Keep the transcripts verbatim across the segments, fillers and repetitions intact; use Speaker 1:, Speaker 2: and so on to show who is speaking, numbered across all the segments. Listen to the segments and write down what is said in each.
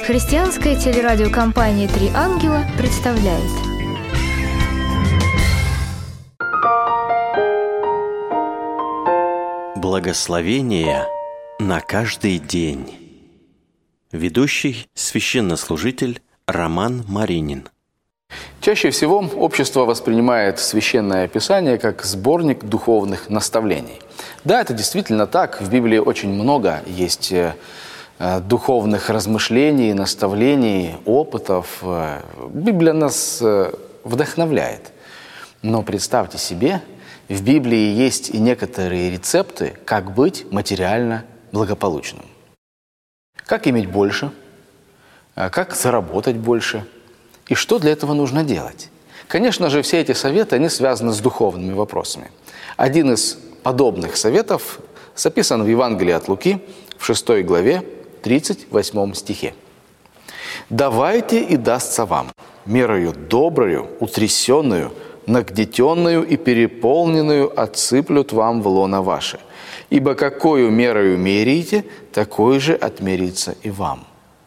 Speaker 1: Христианская телерадиокомпания «Три ангела» представляет.
Speaker 2: Благословение на каждый день. Ведущий священнослужитель Роман Маринин.
Speaker 3: Чаще всего общество воспринимает Священное Писание как сборник духовных наставлений. Да, это действительно так. В Библии очень много есть духовных размышлений, наставлений, опытов. Библия нас вдохновляет. Но представьте себе, в Библии есть и некоторые рецепты, как быть материально благополучным. Как иметь больше, как заработать больше и что для этого нужно делать. Конечно же, все эти советы, они связаны с духовными вопросами. Один из подобных советов записан в Евангелии от Луки в шестой главе, тридцать восьмом стихе. «Давайте, и дастся вам, мерою доброю, утрясенную, нагнетенную и переполненную отсыплют вам в лоно ваше. Ибо какою мерою меряете, такой же отмерится и вам».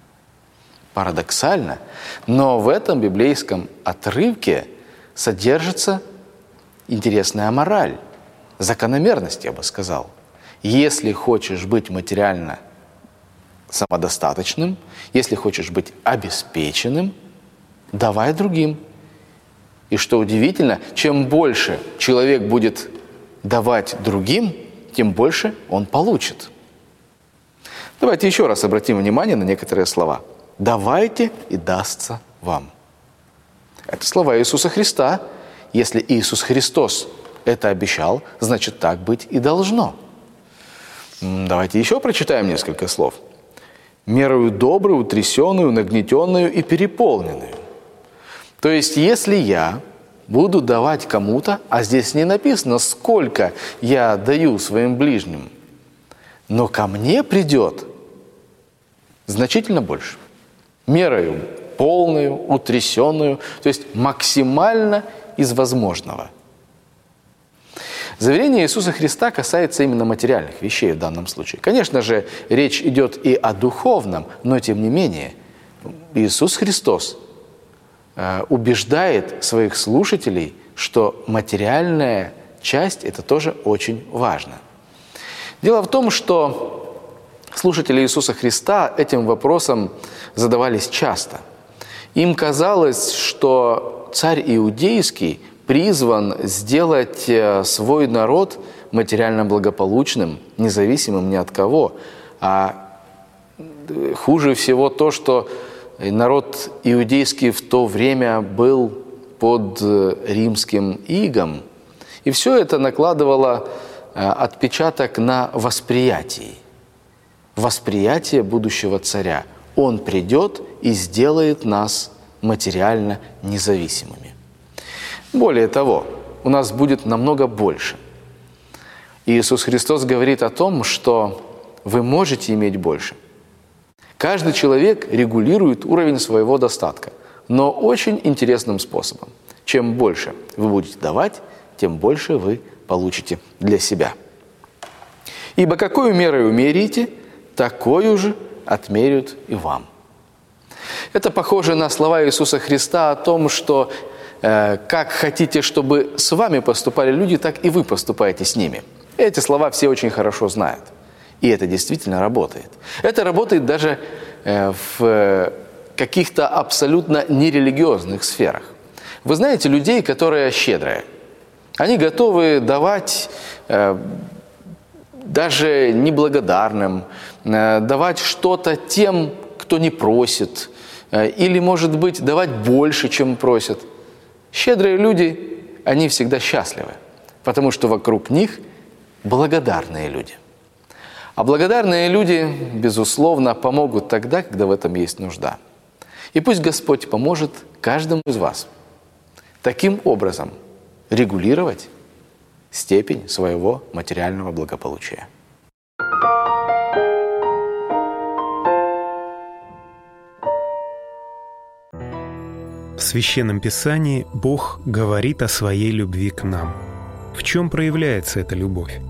Speaker 3: Парадоксально, но в этом библейском отрывке содержится интересная мораль, закономерность, я бы сказал. Если хочешь быть материально самодостаточным, если хочешь быть обеспеченным, давай другим. И что удивительно, чем больше человек будет давать другим, тем больше он получит. Давайте еще раз обратим внимание на некоторые слова. «Давайте, и дастся вам». Это слова Иисуса Христа. Если Иисус Христос это обещал, значит, так быть и должно. Давайте еще прочитаем несколько слов. «Мерою добрую, утрясенную, нагнетенную и переполненную». То есть, если я буду давать кому-то, а здесь не написано, сколько я даю своим ближним, но ко мне придет значительно больше. Мерою полную, утрясенную, то есть максимально из возможного. Заверение Иисуса Христа касается именно материальных вещей в данном случае. Конечно же, речь идет и о духовном, но тем не менее Иисус Христос э, убеждает своих слушателей, что материальная часть – это тоже очень важно. Дело в том, что слушатели Иисуса Христа этим вопросом задавались часто. Им казалось, что царь иудейский призван сделать свой народ материально благополучным, независимым ни от кого. А хуже всего то, что народ иудейский в то время был под римским игом. И все это накладывало отпечаток на восприятие. Восприятие будущего царя. Он придет и сделает нас материально независимыми. Более того, у нас будет намного больше. Иисус Христос говорит о том, что вы можете иметь больше. Каждый человек регулирует уровень своего достатка, но очень интересным способом. Чем больше вы будете давать, тем больше вы получите для себя. «Ибо какую мерою меряете, такую же отмерят и вам». Это похоже на слова Иисуса Христа о том, что э, как хотите, чтобы с вами поступали люди, так и вы поступаете с ними. Эти слова все очень хорошо знают. И это действительно работает. Это работает даже э, в каких-то абсолютно нерелигиозных сферах. Вы знаете людей, которые щедрые. Они готовы давать э, даже неблагодарным, э, давать что-то тем, кто не просит, э, или, может быть, давать больше, чем просят. Щедрые люди, они всегда счастливы, потому что вокруг них благодарные люди. А благодарные люди, безусловно, помогут тогда, когда в этом есть нужда. И пусть Господь поможет каждому из вас таким образом регулировать степень своего материального благополучия.
Speaker 4: В Священном Писании Бог говорит о своей любви к нам. В чем проявляется эта любовь?